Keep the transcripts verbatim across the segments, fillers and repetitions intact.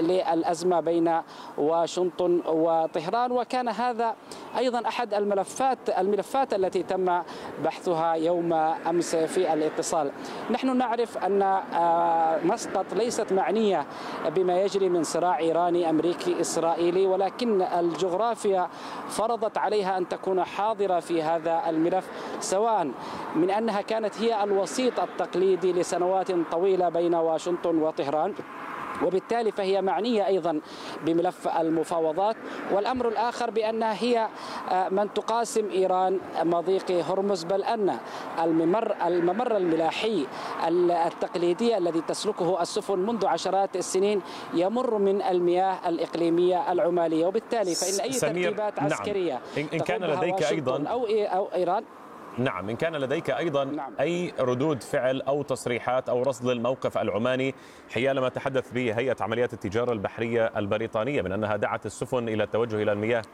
للأزمة بين واشنطن وطهران، وكان هذا أيضا أحد الملفات الملفات التي تم بحثها يوم أمس في الاتصال. نحن نعرف أن مسقط ليست معنية بما يجري من صراع إيراني أمريكي إسرائيلي، ولكن الجغرافيا فرضت عليها أن تكون حاضرة في هذا الملف، سواء من أنها كانت هي الوسيط التقليدي لسنوات طويلة بين واشنطن وطهران، وبالتالي فهي معنية أيضا بملف المفاوضات. والأمر الآخر بأنها هي من تقاسم إيران مضيق هرمز، بل أن الممر الممر الملاحي التقليدي الذي تسلكه السفن منذ عشرات السنين يمر من المياه الإقليمية العمالية، وبالتالي فإن أي ترتيبات عسكرية نعم. إن كان لديك أيضا أو أو إيران نعم إن كان لديك أيضا نعم. أي ردود فعل أو تصريحات أو رصد للموقف العماني حيال ما تحدث به هيئة عمليات التجارة البحرية البريطانية من أنها دعت السفن إلى التوجه إلى المياه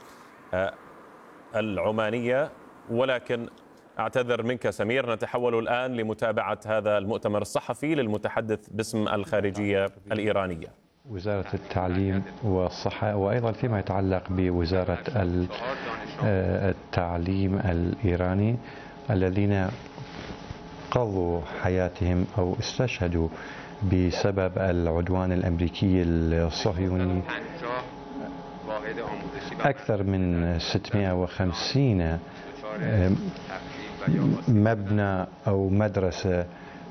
العمانية. ولكن أعتذر منك سمير، نتحول الآن لمتابعة هذا المؤتمر الصحفي للمتحدث باسم الخارجية الإيرانية. وزارة التعليم والصحة، وأيضا فيما يتعلق بوزارة التعليم الإيراني الذين قضوا حياتهم أو استشهدوا بسبب العدوان الأمريكي الصهيوني. أكثر من ستمائة وخمسين مبنى أو مدرسة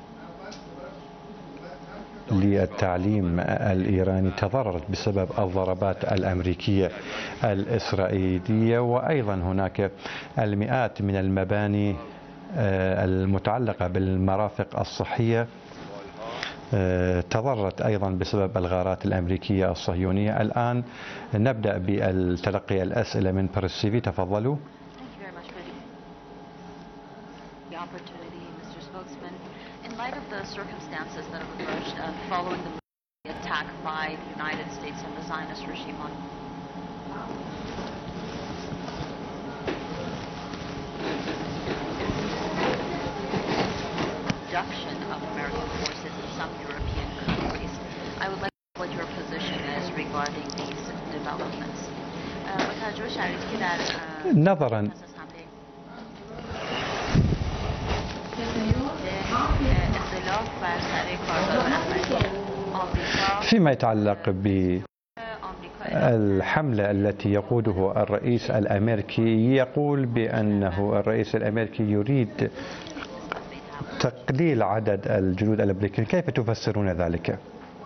للتعليم الإيراني تضررت بسبب الضربات الأمريكية الإسرائيلية، وأيضا هناك المئات من المباني المتعلقة بالمرافق الصحية تضررت أيضا بسبب الغارات الأمريكية الصهيونية. الآن نبدأ بالتلقي الأسئلة من برسيفي، تفضلوا. In light of the circumstances that have emerged uh, following the attack by the United States and the Zionist regime on reduction of American forces in some European countries, I would like to know what your position is regarding these developments. نظرا فيما يتعلق بالحملة التي يقوده الرئيس الأمريكي، يقول بأنه الرئيس الأمريكي يريد تقليل عدد الجنود الأمريكيين، كيف تفسرون ذلك؟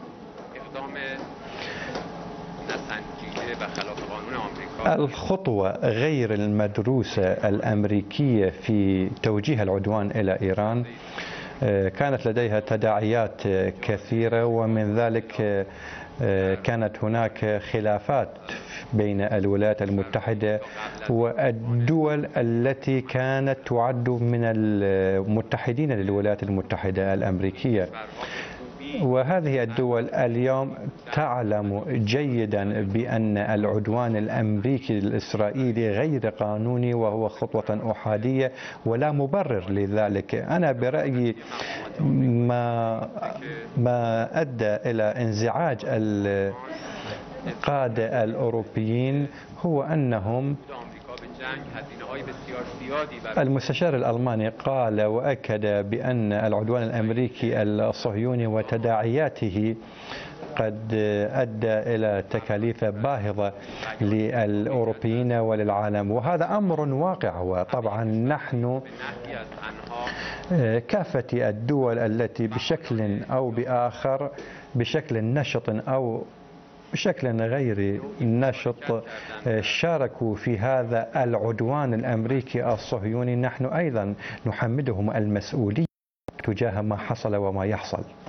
الخطوة غير المدروسة الأمريكية في توجيه العدوان إلى إيران كانت لديها تداعيات كثيرة، ومن ذلك كانت هناك خلافات بين الولايات المتحدة والدول التي كانت تعد من المتحدين للولايات المتحدة الأمريكية. وهذه الدول اليوم تعلم جيدا بأن العدوان الأمريكي الإسرائيلي غير قانوني وهو خطوة أحادية ولا مبرر لذلك. أنا برأيي ما ما أدى إلى انزعاج القادة الأوروبيين هو أنهم المستشار الألماني قال وأكد بأن العدوان الأمريكي الصهيوني وتداعياته قد أدى إلى تكاليف باهظة للأوروبيين وللعالم، وهذا أمر واقع. وطبعا نحن كافة الدول التي بشكل أو بآخر بشكل نشط أو بشكل غير نشط شاركوا في هذا العدوان الأمريكي الصهيوني، نحن أيضا نحملهم المسؤولية تجاه ما حصل وما يحصل.